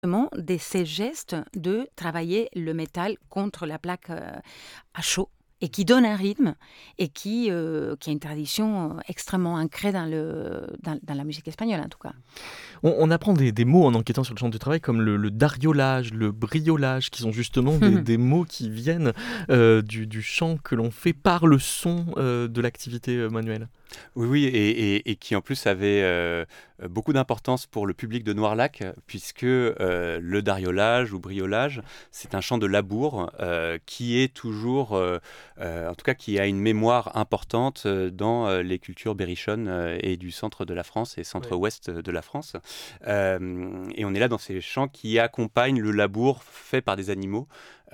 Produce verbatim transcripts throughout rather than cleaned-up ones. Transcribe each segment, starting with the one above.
de ces gestes de travailler le métal contre la plaque euh, à chaud et qui donne un rythme et qui, euh, qui a une tradition extrêmement ancrée dans, le, dans, dans la musique espagnole en tout cas. On, on apprend des, des mots en enquêtant sur le champ du travail comme le, le dariolage, le briolage, qui sont justement des, des mots qui viennent euh, du, du chant que l'on fait par le son euh, de l'activité euh, manuelle. Oui, oui, et, et, et qui en plus avait euh, beaucoup d'importance pour le public de Noirlac, puisque euh, le dariolage ou briolage, c'est un chant de labour euh, qui est toujours, euh, euh, en tout cas qui a une mémoire importante dans euh, les cultures berrichonnes euh, et du centre de la France et centre-ouest ouais. de la France. Euh, et on est là dans ces chants qui accompagnent le labour fait par des animaux.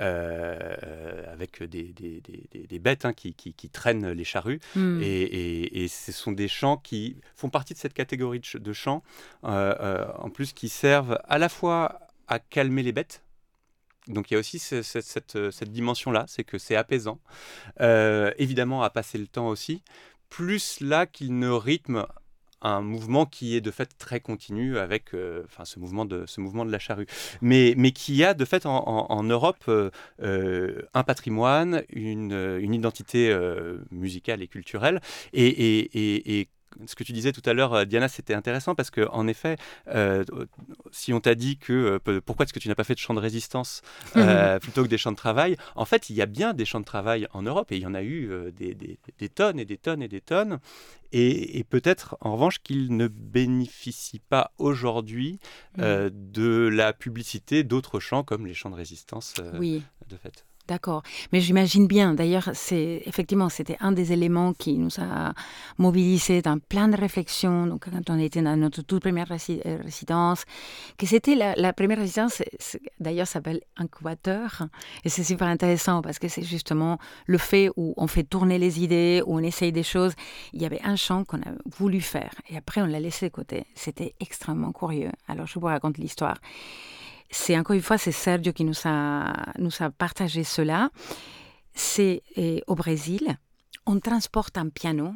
Euh, avec des, des, des, des bêtes hein, qui, qui, qui traînent les charrues. Mm. Et, et, et ce sont des chants qui font partie de cette catégorie de, ch- de chants, euh, euh, en plus qui servent à la fois à calmer les bêtes. Donc il y a aussi ce, cette, cette, cette dimension-là, c'est que c'est apaisant. Euh, évidemment, à passer le temps aussi. Plus là qu'il ne rythme un mouvement qui est de fait très continu avec euh, enfin, ce, mouvement de, ce mouvement de la charrue. Mais, mais qui a de fait en, en, en Europe euh, euh, un patrimoine, une, une identité euh, musicale et culturelle. Et, et, et, et ce que tu disais tout à l'heure, Diana, c'était intéressant parce qu'en effet, euh, si on t'a dit que euh, pourquoi est-ce que tu n'as pas fait de chants de résistance euh, plutôt que des chants de travail, en fait, il y a bien des chants de travail en Europe et il y en a eu euh, des, des, des tonnes et des tonnes et des tonnes. Et, et peut-être, en revanche, qu'ils ne bénéficient pas aujourd'hui euh, mmh. de la publicité d'autres chants comme les chants de résistance, euh, oui. de fait. D'accord, mais j'imagine bien, d'ailleurs, c'est, effectivement, c'était un des éléments qui nous a mobilisés dans plein de réflexions, donc quand on était dans notre toute première rési- résidence, que c'était la, la première résidence, c'est, c'est, d'ailleurs, ça s'appelle incubateur, et c'est super intéressant parce que c'est justement le fait où on fait tourner les idées, où on essaye des choses. Il y avait un chant qu'on a voulu faire, et après on l'a laissé de côté. C'était extrêmement curieux. Alors, je vous raconte l'histoire. C'est encore une fois, c'est Sergio qui nous a, nous a partagé cela. C'est euh, au Brésil, on transporte un piano.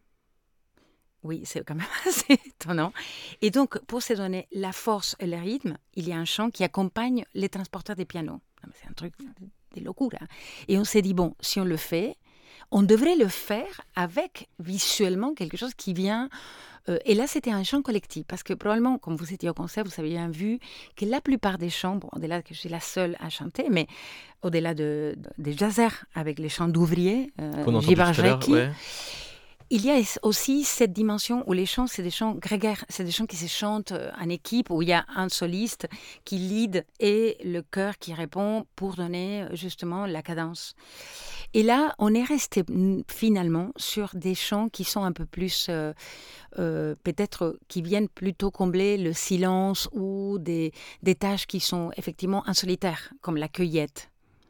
Oui, c'est quand même assez étonnant. Et donc, pour se donner la force et le rythme, il y a un chant qui accompagne les transporteurs des pianos. C'est un truc de locura. Et on s'est dit, bon, si on le fait, on devrait le faire avec visuellement quelque chose qui vient... Euh, et là, c'était un chant collectif, parce que probablement, comme vous étiez au concert, vous avez bien vu que la plupart des chants, bon, au-delà que je suis la seule à chanter, mais au-delà de, de, des jazzers avec les chants d'ouvriers, euh, Gibarjeki, ouais. Il y a aussi cette dimension où les chants, c'est des chants grégaires, c'est des chants qui se chantent en équipe, où il y a un soliste qui lead et le chœur qui répond pour donner justement la cadence. Et là, on est resté finalement sur des chants qui sont un peu plus, euh, euh, peut-être, qui viennent plutôt combler le silence ou des, des tâches qui sont effectivement insolitaires, comme la cueillette.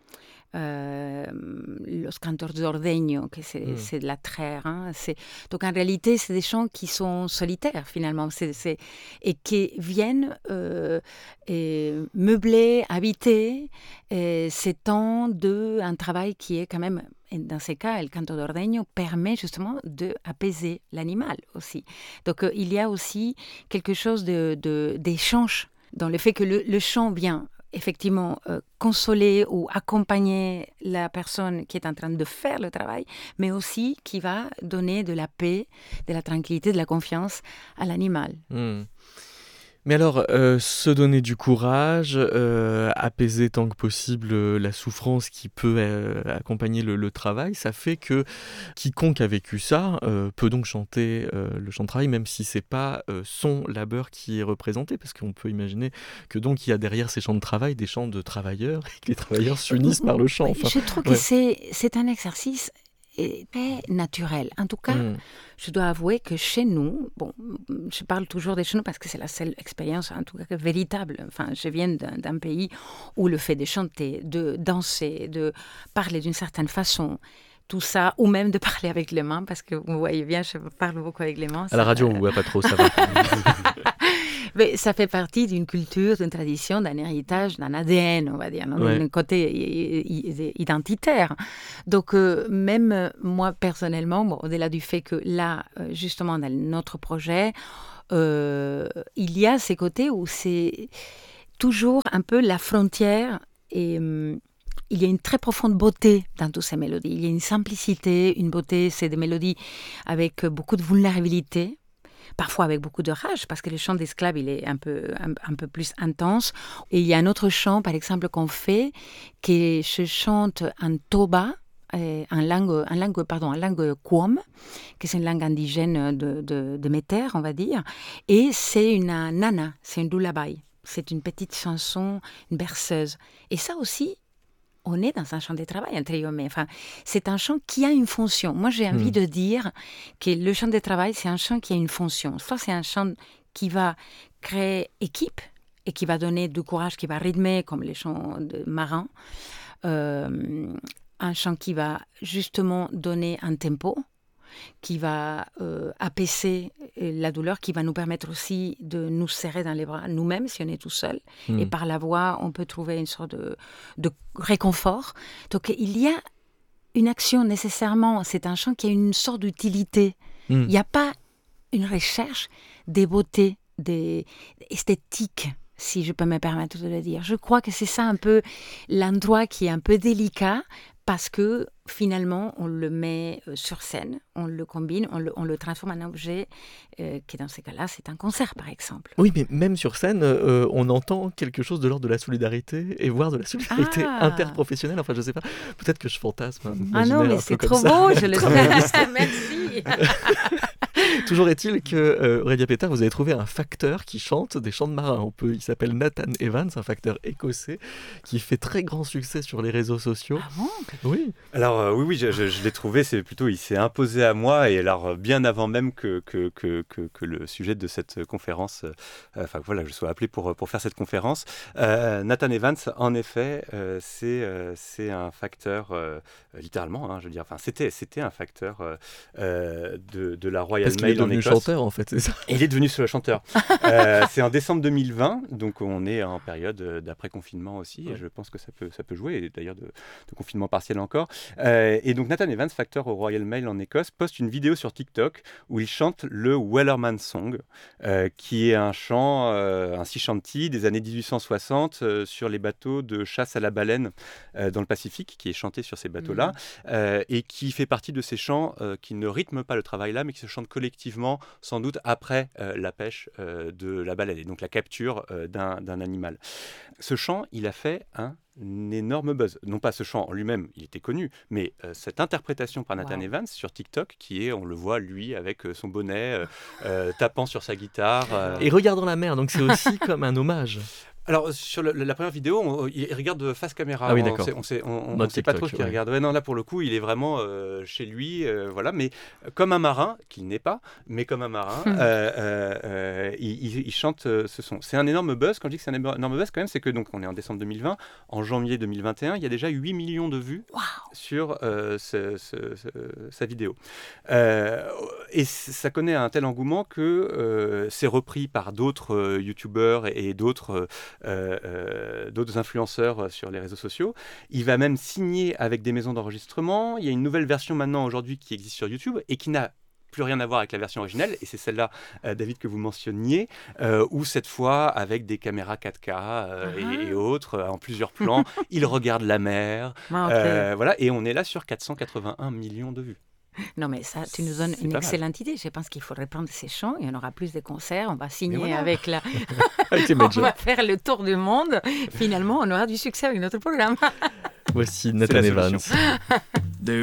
Euh, los cantos de ordeño, que c'est, mm. c'est de la traire. Hein, c'est... Donc en réalité, c'est des chants qui sont solitaires finalement, c'est, c'est... et qui viennent euh, et meubler, habiter et ces temps d'un travail qui est quand même, dans ces cas, le canto de ordeño permet justement d'apaiser l'animal aussi. Donc euh, il y a aussi quelque chose de, de, d'échange dans le fait que le, le chant vient effectivement euh, consoler ou accompagner la personne qui est en train de faire le travail, mais aussi qui va donner de la paix, de la tranquillité, de la confiance à l'animal. Mmh. Mais alors, euh, se donner du courage, euh, apaiser tant que possible euh, la souffrance qui peut euh, accompagner le, le travail, ça fait que quiconque a vécu ça euh, peut donc chanter euh, le chant de travail, même si c'est pas euh, son labeur qui est représenté, parce qu'on peut imaginer que donc il y a derrière ces chants de travail des chants de travailleurs, et que les travailleurs s'unissent par le chant. Enfin, je trouve ouais. que c'est, c'est un exercice très naturel. En tout cas, mmh. je dois avouer que chez nous, bon, je parle toujours de chez nous parce que c'est la seule expérience, en tout cas véritable. Enfin, je viens d'un, d'un pays où le fait de chanter, de danser, de parler d'une certaine façon, tout ça, ou même de parler avec les mains, parce que vous voyez bien, je parle beaucoup avec les mains. À la radio, on ne voit pas trop, ça va. Mais ça fait partie d'une culture, d'une tradition, d'un héritage, d'un A D N, on va dire, non, ouais. d'un côté identitaire. Donc, euh, même moi, personnellement, bon, au-delà du fait que là, justement, dans notre projet, euh, il y a ces côtés où c'est... toujours un peu la frontière et hum, il y a une très profonde beauté dans toutes ces mélodies. Il y a une simplicité, une beauté, c'est des mélodies avec beaucoup de vulnérabilité, parfois avec beaucoup de rage, parce que le chant d'esclave, il est un peu, un, un peu plus intense. Et il y a un autre chant, par exemple, qu'on fait, qui se chante en toba, euh, en langue, en langue, pardon, en langue kwom, qui c'est une langue indigène de, de, de mes terres, on va dire. Et c'est une nana, c'est une lullaby. C'est une petite chanson, une berceuse. Et ça aussi, on est dans un chant de travail, un trio, mais enfin, c'est un chant qui a une fonction. Moi, j'ai envie mmh. de dire que le chant de travail, c'est un chant qui a une fonction. Soit c'est un chant qui va créer équipe et qui va donner du courage, qui va rythmer, comme les chants de marins. Euh, un chant qui va justement donner un tempo, qui va euh, apaiser la douleur, qui va nous permettre aussi de nous serrer dans les bras nous-mêmes si on est tout seul. Mmh. Et par la voix, on peut trouver une sorte de, de réconfort. Donc il y a une action nécessairement, c'est un chant qui a une sorte d'utilité. Mmh. Il n'y a pas une recherche des beautés, des esthétiques, si je peux me permettre de le dire. Je crois que c'est ça un peu l'endroit qui est un peu délicat, parce que finalement, on le met sur scène, on le combine, on le, on le transforme en un objet euh, qui, dans ces cas-là, c'est un concert, par exemple. Oui, mais même sur scène, euh, on entend quelque chose de l'ordre de la solidarité, et voire de la solidarité ah. interprofessionnelle. Enfin, je ne sais pas, peut-être que je fantasme. Un ah non, mais c'est trop beau, je le sais. Merci. Toujours est-il que, euh, Aurélia Pétard, vous avez trouvé un facteur qui chante des chants de marins. On peut, il s'appelle Nathan Evans, un facteur écossais qui fait très grand succès sur les réseaux sociaux. Ah bon ? Oui. Alors euh, oui, oui, je, je, je l'ai trouvé. C'est plutôt, il s'est imposé à moi, et alors bien avant même que que que que, que le sujet de cette conférence, euh, enfin voilà, je sois appelé pour pour faire cette conférence. Euh, Nathan Evans, en effet, euh, c'est euh, c'est un facteur euh, littéralement, hein, je veux dire, enfin c'était c'était un facteur euh, de de la Royal Parce Mail en Écosse. Il est devenu chanteur, en fait, c'est ça. Et il est devenu le chanteur. euh, c'est en décembre deux mille vingt, donc on est en période d'après-confinement aussi, ouais. Et je pense que ça peut, ça peut jouer, et d'ailleurs de, de confinement partiel encore. Euh, et donc Nathan Evans, facteur au Royal Mail en Écosse, poste une vidéo sur TikTok où il chante le Wellerman Song, euh, qui est un chant, euh, un sea shanty des années dix-huit cent soixante euh, sur les bateaux de chasse à la baleine euh, dans le Pacifique, qui est chanté sur ces bateaux-là, mmh. euh, et qui fait partie de ces chants euh, qui ne rythment pas le travail là, mais qui se chantent collectivement, sans doute après euh, la pêche euh, de la baleine, et donc la capture euh, d'un, d'un animal. Ce chant, il a fait un Un énorme buzz. Non pas ce chant en lui-même, il était connu, mais euh, cette interprétation par Nathan wow. Evans sur TikTok, qui est, on le voit, lui, avec euh, son bonnet, euh, euh, tapant sur sa guitare. Euh... Et regardant la mer, donc c'est aussi comme un hommage. Alors, sur le, la première vidéo, on, il regarde face caméra. Ah oui, d'accord. On sait, on, on, on sait pas trop ce qu'il ouais. regarde. Ouais, non, là, pour le coup, il est vraiment euh, chez lui, euh, voilà, mais comme un marin, qu'il n'est pas, mais comme un marin, euh, euh, euh, il, il chante euh, ce son. C'est un énorme buzz. Quand je dis que c'est un énorme buzz, quand même, c'est que, donc, on est en décembre deux mille vingt, en janvier deux mille vingt et un, il y a déjà huit millions de vues wow. sur euh, ce, ce, ce, sa vidéo. Euh, et ça connaît un tel engouement que euh, c'est repris par d'autres euh, youtubeurs et, et d'autres... Euh, Euh, euh, d'autres influenceurs sur les réseaux sociaux. Il va même signer avec des maisons d'enregistrement. Il y a une nouvelle version maintenant aujourd'hui qui existe sur YouTube et qui n'a plus rien à voir avec la version originelle, et c'est celle-là, euh, David, que vous mentionniez, euh, où cette fois, avec des caméras quatre K euh, uh-huh. et, et autres, euh, en plusieurs plans, il regarde la mer, ah, okay. euh, voilà, et on est là sur quatre cent quatre-vingt-un millions de vues. Non, mais ça, tu nous donnes c'est une excellente mal. idée. Je pense qu'il faudrait prendre ces chants, il y en aura plus de concerts, on va signer voilà. avec la... on va faire le tour du monde. Finalement, on aura du succès avec notre programme. Voici Nathan Evans.